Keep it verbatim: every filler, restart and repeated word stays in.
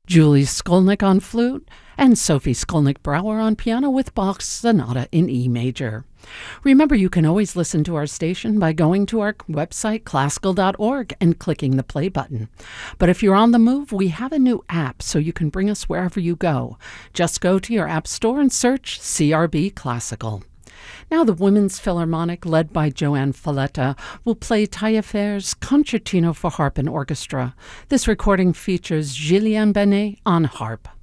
Julie Skolnick on flute, and Sophie Skolnick-Brouwer on piano with Bach's Sonata in E major. Remember, you can always listen to our station by going to our website, classical dot org, and clicking the play button. But if you're on the move, we have a new app so you can bring us wherever you go. Just go to your app store and search C R B Classical. Now the Women's Philharmonic, led by Joanne Falletta, will play Taillefer's Concertino for Harp and Orchestra. This recording features Gillian Benet on harp.